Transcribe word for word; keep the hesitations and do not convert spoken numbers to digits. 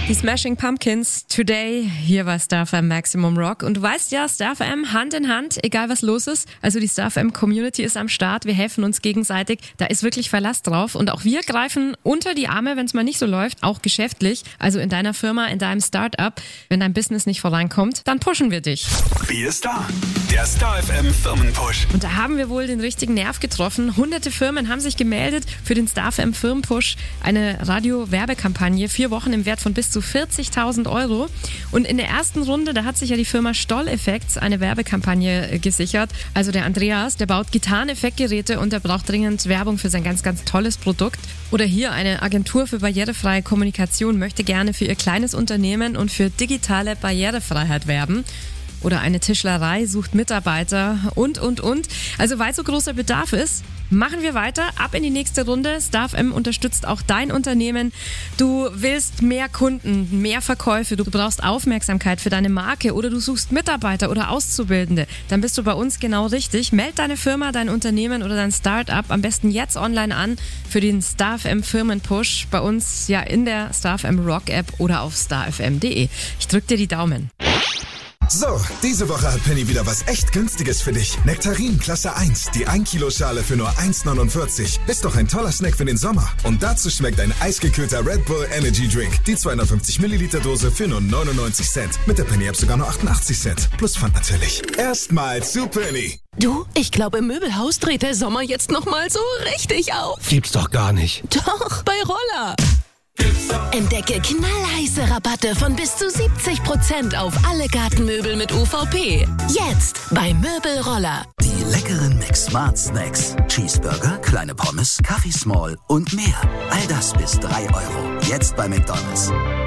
Die Smashing Pumpkins, Today, hier war Star F M Maximum Rock. Und du weißt ja, Star F M Hand in Hand, egal was los ist. Also die Star F M Community ist am Start, wir helfen uns gegenseitig. Da ist wirklich Verlass drauf. Und auch wir greifen unter die Arme, wenn es mal nicht so läuft, auch geschäftlich. Also in deiner Firma, in deinem Start-up. Wenn dein Business nicht vorankommt, dann pushen wir dich. Wie ist da? Der Star F M Firmenpush. Und da haben wir wohl den richtigen Nerv getroffen. Hunderte Firmen haben sich gemeldet für den Star F M Firmenpush. Eine Radio-Werbekampagne, vier Wochen im Wert von bis zu vierzigtausend Euro. Und in der ersten Runde, da hat sich ja die Firma Stoll Effects eine Werbekampagne gesichert. Also der Andreas, der baut Gitarreneffektgeräte und der braucht dringend Werbung für sein ganz, ganz tolles Produkt. Oder hier eine Agentur für barrierefreie Kommunikation möchte gerne für ihr kleines Unternehmen und für digitale Barrierefreiheit werben. Oder eine Tischlerei sucht Mitarbeiter und, und, und. Also weil so großer Bedarf ist, machen wir weiter. Ab in die nächste Runde. Star F M unterstützt auch dein Unternehmen. Du willst mehr Kunden, mehr Verkäufe. Du brauchst Aufmerksamkeit für deine Marke oder du suchst Mitarbeiter oder Auszubildende. Dann bist du bei uns genau richtig. Meld deine Firma, dein Unternehmen oder dein Start-up am besten jetzt online an für den Star F M Firmenpush. Bei uns ja in der Star F M Rock App oder auf star f m punkt d e. Ich drück dir die Daumen. So, diese Woche hat Penny wieder was echt Günstiges für dich. Nektarin Klasse eins, die ein Kilo Schale für nur eins neunundvierzig. Ist doch ein toller Snack für den Sommer. Und dazu schmeckt ein eisgekühlter Red Bull Energy Drink. Die zweihundertfünfzig Milliliter Dose für nur neunundneunzig Cent. Mit der Penny App sogar nur achtundachtzig Cent. Plus Pfand natürlich. Erstmal zu Penny. Du, ich glaube, im Möbelhaus dreht der Sommer jetzt nochmal so richtig auf. Gibt's doch gar nicht. Doch, bei Roller. Entdecke knallheiße Rabatte von bis zu siebzig Prozent auf alle Gartenmöbel mit U V P. Jetzt bei Möbelroller. Die leckeren McSmart Snacks. Cheeseburger, kleine Pommes, Kaffee Small und mehr. All das bis drei Euro. Jetzt bei McDonald's.